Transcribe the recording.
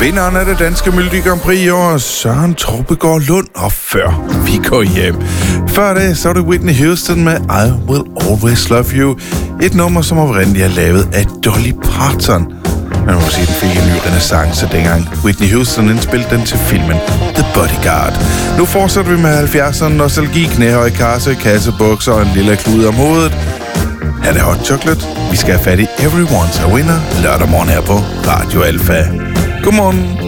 Vinderen af det danske Melodi Grand Prix i år, Søren Tropegaard Lund, og før vi går hjem. Før det, så er det Whitney Houston med I Will Always Love You. Et nummer, som oprindeligt er lavet af Dolly Parton. Man må sige, den fik en ny renaissance dengang Whitney Houston indspillede den til filmen The Bodyguard. Nu fortsætter vi med 70'erne nostalgi, knæhøje karse, kassebukser og en lille klud om hovedet. Her er det Hot Chocolate. Vi skal have fat i Everyone's a Winner lørdag morgen her på Radio Alpha. Godmorgen.